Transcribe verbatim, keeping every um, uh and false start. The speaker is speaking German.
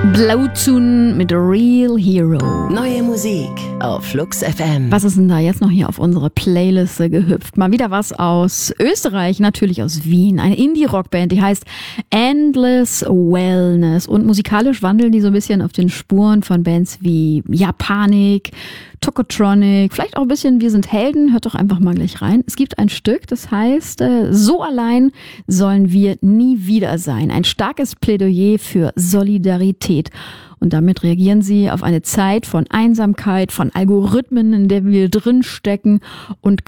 Blauzoon mit Real Hero. Neue Musik auf Flux F M. Was ist denn da jetzt noch hier auf unsere Playliste gehüpft? Mal wieder was aus Österreich, natürlich aus Wien. Eine Indie-Rockband, die heißt Endless Wellness. Und musikalisch wandeln die so ein bisschen auf den Spuren von Bands wie Japanik, Tokotronic, vielleicht auch ein bisschen Wir sind Helden. Hört doch einfach mal gleich rein. Es gibt ein Stück, das heißt äh, So allein sollen wir nie wieder sein. Ein starkes Plädoyer für Solidarität. Und damit reagieren sie auf eine Zeit von Einsamkeit, von Algorithmen, in der wir drinstecken und